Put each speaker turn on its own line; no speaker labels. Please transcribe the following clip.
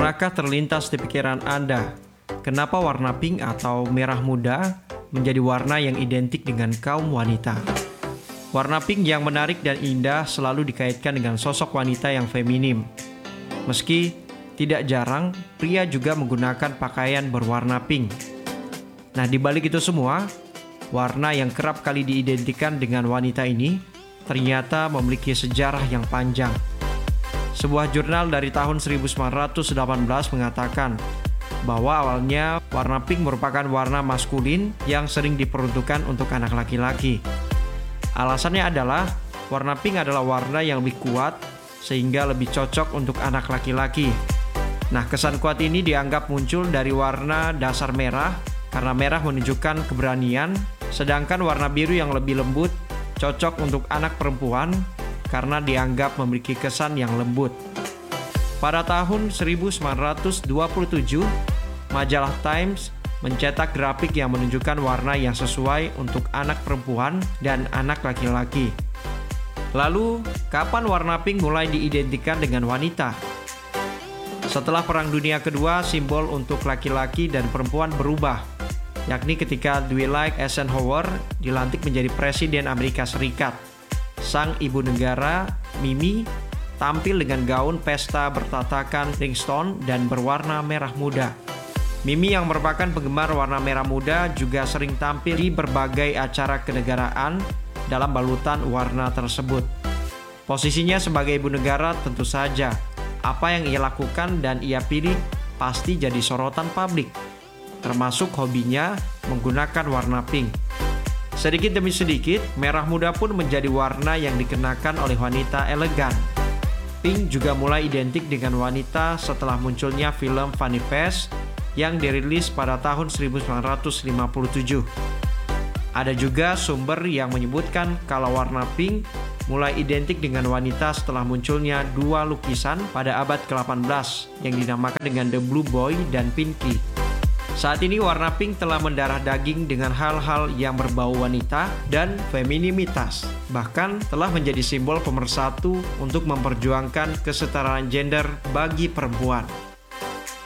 Pernahkah terlintas di pikiran Anda, kenapa warna pink atau merah muda menjadi warna yang identik dengan kaum wanita? Warna pink yang menarik dan indah selalu dikaitkan dengan sosok wanita yang feminim. Meski tidak jarang, pria juga menggunakan pakaian berwarna pink. Nah, di balik itu semua, warna yang kerap kali diidentikan dengan wanita ini ternyata memiliki sejarah yang panjang. Sebuah jurnal dari tahun 1918 mengatakan bahwa awalnya warna pink merupakan warna maskulin yang sering diperuntukkan untuk anak laki-laki. Alasannya adalah warna pink adalah warna yang lebih kuat sehingga lebih cocok untuk anak laki-laki. Nah, kesan kuat ini dianggap muncul dari warna dasar merah karena merah menunjukkan keberanian, sedangkan warna biru yang lebih lembut cocok untuk anak perempuan karena dianggap memiliki kesan yang lembut. Pada tahun 1927, majalah Times mencetak grafik yang menunjukkan warna yang sesuai untuk anak perempuan dan anak laki-laki. Lalu, kapan warna pink mulai diidentikan dengan wanita? Setelah Perang Dunia Kedua, simbol untuk laki-laki dan perempuan berubah, yakni ketika Dwight Eisenhower dilantik menjadi Presiden Amerika Serikat. Sang ibu negara, Mimi, tampil dengan gaun pesta bertatakan rhinestone dan berwarna merah muda. Mimi yang merupakan penggemar warna merah muda juga sering tampil di berbagai acara kenegaraan dalam balutan warna tersebut. Posisinya sebagai ibu negara tentu saja, apa yang ia lakukan dan ia pilih pasti jadi sorotan publik, termasuk hobinya menggunakan warna pink. Sedikit demi sedikit, merah muda pun menjadi warna yang dikenakan oleh wanita elegan. Pink juga mulai identik dengan wanita setelah munculnya film Funny Face yang dirilis pada tahun 1957. Ada juga sumber yang menyebutkan kalau warna pink mulai identik dengan wanita setelah munculnya dua lukisan pada abad ke-18 yang dinamakan dengan The Blue Boy dan Pinky. Saat ini warna pink telah mendarah daging dengan hal-hal yang berbau wanita dan femininitas. Bahkan telah menjadi simbol pemersatu untuk memperjuangkan kesetaraan gender bagi perempuan.